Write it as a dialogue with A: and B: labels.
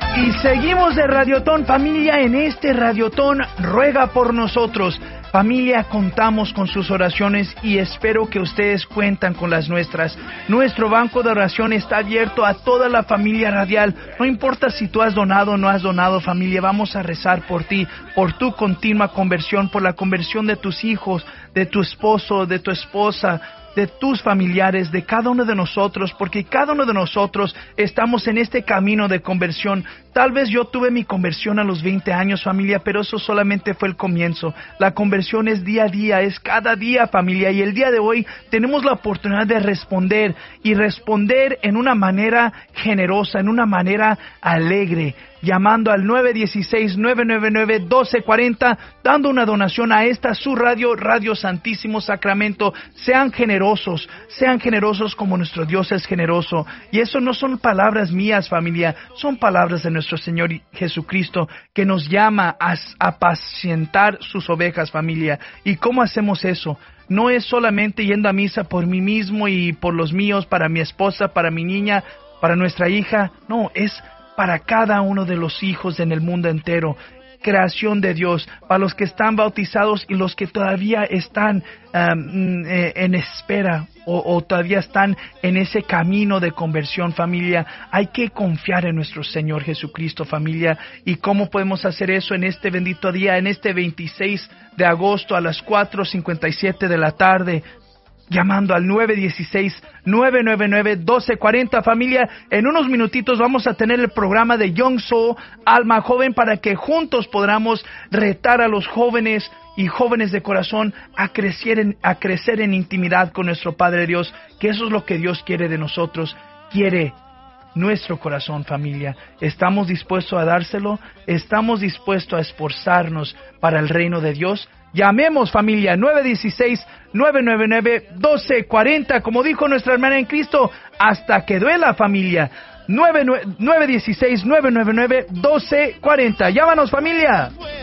A: Y seguimos de Radiotón, familia. En este Radiotón, ruega por nosotros. Familia, contamos con sus oraciones y espero que ustedes cuentan con las nuestras. Nuestro banco de oración está abierto a toda la familia radial. No importa si tú has donado o no has donado, familia, vamos a rezar por ti, por tu continua conversión, por la conversión de tus hijos, de tu esposo, de tu esposa, de tus familiares, de cada uno de nosotros, porque cada uno de nosotros estamos en este camino de conversión. Tal vez yo tuve mi conversión a los 20 años, familia, pero eso solamente fue el comienzo. La conversión es día a día, es cada día, familia, y el día de hoy tenemos la oportunidad de responder, y responder en una manera generosa, en una manera alegre, llamando al 916-999-1240, dando una donación a esta su radio, Radio Santísimo Sacramento. Sean generosos como nuestro Dios es generoso. Y eso no son palabras mías, familia, son palabras de nuestro Señor Jesucristo, que nos llama a apacentar sus ovejas, familia. ¿Y cómo hacemos eso? No es solamente yendo a misa por mí mismo y por los míos, para mi esposa, para mi niña, para nuestra hija. No, es para cada uno de los hijos en el mundo entero. Creación de Dios, para los que están bautizados y los que todavía están en espera o todavía están en ese camino de conversión, familia. Hay que confiar en nuestro Señor Jesucristo, familia. ¿Y cómo podemos hacer eso en este bendito día, en este 26 de agosto a las 4:57 de la tarde? Llamando al 916-999-1240, familia. En unos minutitos vamos a tener el programa de Young Soul, Alma Joven, para que juntos podamos retar a los jóvenes y jóvenes de corazón a crecer en intimidad con nuestro Padre Dios, que eso es lo que Dios quiere de nosotros. Quiere nuestro corazón, familia. ¿Estamos dispuestos a dárselo? ¿Estamos dispuestos a esforzarnos para el reino de Dios? Llamemos, familia, 916-999-1240, como dijo nuestra hermana en Cristo, hasta que duela, familia. 916-999-1240. Llámanos, familia.